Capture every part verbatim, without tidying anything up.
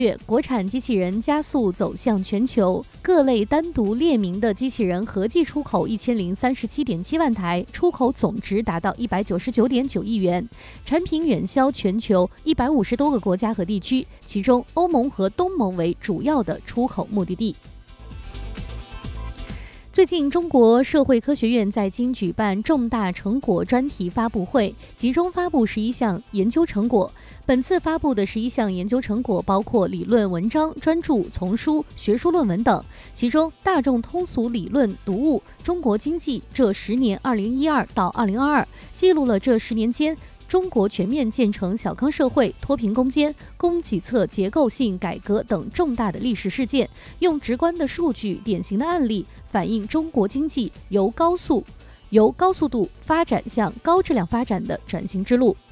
月，国产机器人加速走向全球，各类单独列明的机器人合计出口一千零三十七点七万台，出口总值达到一百九十九点九亿元，产品远销全球一百五十多个国家和地区，其中欧盟和东盟为主要的出口目的地。最近，中国社会科学院在京举办重大成果专题发布会，集中发布十一项研究成果。本次发布的十一项研究成果包括理论文章、专著、丛书、学术论文等。其中，大众通俗理论读物《中国经济这十年（二零一二到二零二二）》记录了这十年间中国全面建成小康社会、脱贫攻坚、供给侧结构性改革等重大的历史事件，用直观的数据、典型的案例反映中国经济由高速、由高速度发展向高质量发展的转型之路。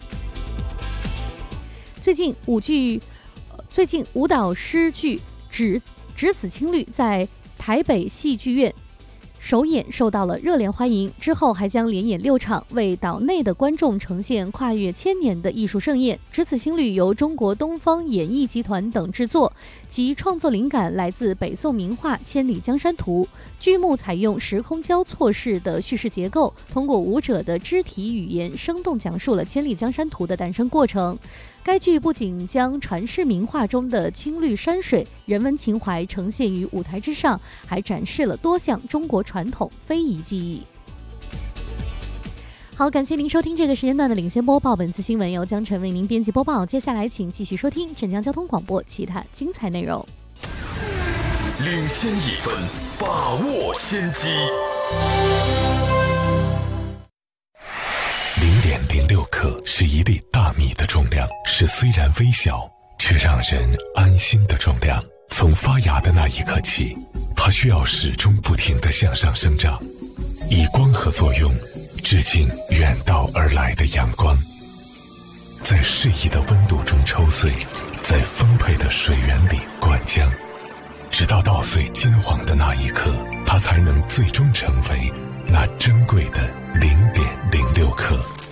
最近舞剧，最近舞蹈诗剧《只只此青绿》在台北戏剧院首演受到了热烈欢迎，之后还将连演六场，为岛内的观众呈现跨越千年的艺术盛宴。《只此青绿》由中国东方演艺集团等制作，其创作灵感来自北宋名画《千里江山图》。剧目采用时空交错式的叙事结构，通过舞者的肢体语言，生动讲述了《千里江山图》的诞生过程。该剧不仅将传世名画中的青绿山水人文情怀呈现于舞台之上，还展示了多项中国传统非遗技艺。好，感谢您收听这个时间段的领先播报，本次新闻由江晨为您编辑播报。接下来请继续收听镇江交通广播其他精彩内容。 领先一分，把握先机。零点零六克是一粒大米的重量，是虽然微小却让人安心的重量。从发芽的那一刻起，它需要始终不停地向上生长，以光合作用致敬远道而来的阳光，在适宜的温度中抽穗，在丰沛的水源里灌浆，直到稻穗金黄的那一刻，它才能最终成为那珍贵的零点零六克。